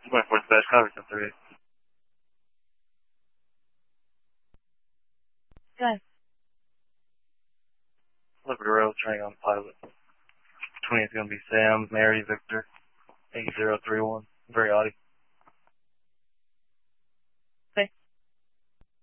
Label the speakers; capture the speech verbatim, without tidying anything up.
Speaker 1: twenty-fourth Dash, cover ten thirty-eight.
Speaker 2: Good.
Speaker 1: Liberty Road, training on pilot. twentieth is going to be Sam, Mary, Victor, eight zero three one. Very Audi.